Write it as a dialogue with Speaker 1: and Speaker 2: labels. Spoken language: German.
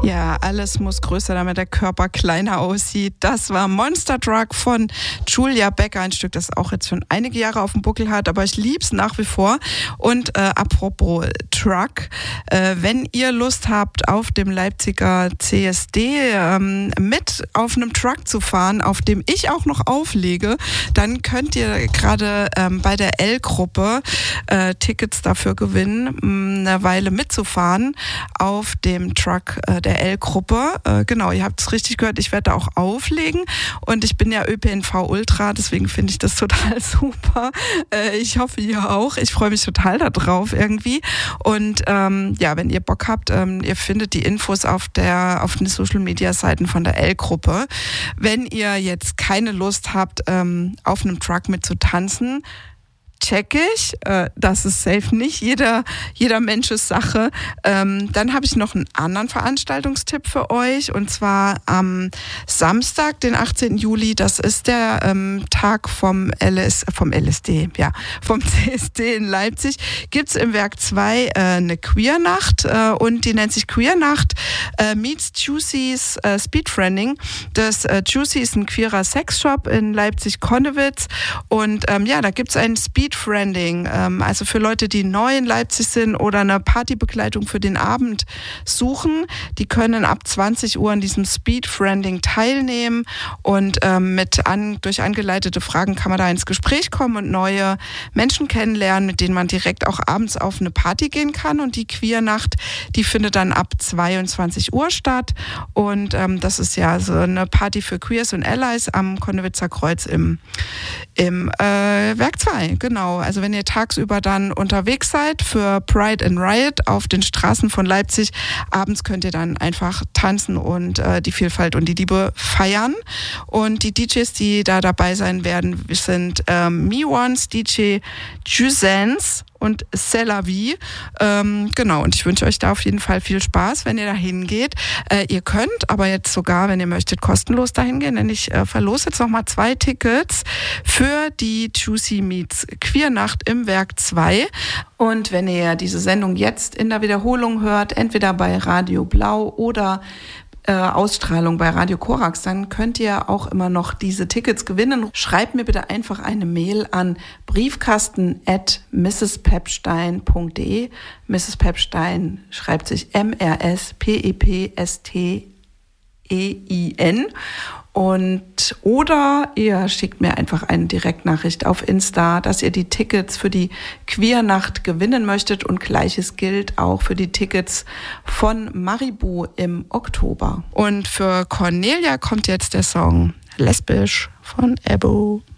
Speaker 1: Ja, alles muss größer, damit der Körper kleiner aussieht. Das war Monster Truck von Julia Becker, ein Stück, das auch jetzt schon einige Jahre auf dem Buckel hat, aber ich lieb's nach wie vor. Und apropos Truck, wenn ihr Lust habt, auf dem Leipziger CSD mit auf einem Truck zu fahren, auf dem ich auch noch auflege, dann könnt ihr gerade bei der L-Gruppe Tickets dafür gewinnen, eine Weile mitzufahren auf dem Truck der L-Gruppe. Genau, ihr habt es richtig gehört, ich werde da auch auflegen und ich bin ja ÖPNV Ultra, deswegen finde ich das total super. Ich hoffe, ihr auch. Ich freue mich total darauf irgendwie. Und ja, wenn ihr Bock habt, ihr findet die Infos auf den Social-Media-Seiten von der L-Gruppe. Wenn ihr jetzt keine Lust habt, auf einem Truck mit zu tanzen, check ich, das ist safe nicht jeder Mensches Sache. Dann habe ich noch einen anderen Veranstaltungstipp für euch und zwar am Samstag, den 18. Juli, das ist der Tag vom CSD in Leipzig, gibt's im Werk 2 eine Queer-Nacht und die nennt sich Queer-Nacht meets Juicy's Speedfriending. Das Juicy ist ein queerer Sexshop in Leipzig-Konnewitz und ja, da gibt's einen Speedfriending, also für Leute, die neu in Leipzig sind oder eine Partybegleitung für den Abend suchen, die können ab 20 Uhr an diesem Speedfriending teilnehmen und durch angeleitete Fragen kann man da ins Gespräch kommen und neue Menschen kennenlernen, mit denen man direkt auch abends auf eine Party gehen kann und die Queer-Nacht, die findet dann ab 22 Uhr statt und das ist ja so eine Party für Queers und Allies am Konnewitzer Kreuz im Werk 2, genau. Also wenn ihr tagsüber dann unterwegs seid für Pride and Riot auf den Straßen von Leipzig, abends könnt ihr dann einfach tanzen und die Vielfalt und die Liebe feiern. Und die DJs, die da dabei sein werden, sind Me-Ones, DJ Jusens und C'est la vie. Genau, und ich wünsche euch da auf jeden Fall viel Spaß, wenn ihr da hingeht. Ihr könnt aber jetzt sogar, wenn ihr möchtet, kostenlos dahin gehen, denn ich verlose jetzt nochmal 2 Tickets für die Juicy Meets Queer-Nacht im Werk 2. Und wenn ihr diese Sendung jetzt in der Wiederholung hört, entweder bei Radio Blau oder Ausstrahlung bei Radio Korax, dann könnt ihr auch immer noch diese Tickets gewinnen. Schreibt mir bitte einfach eine Mail an briefkasten@mrspepstein.de. Mrs. Pepstein schreibt sich MRSPEPSTEIN. Oder ihr schickt mir einfach eine Direktnachricht auf Insta, dass ihr die Tickets für die Queer-Nacht gewinnen möchtet und Gleiches gilt auch für die Tickets von Maribu im Oktober. Und für Cornelia kommt jetzt der Song Lesbisch von Ebo.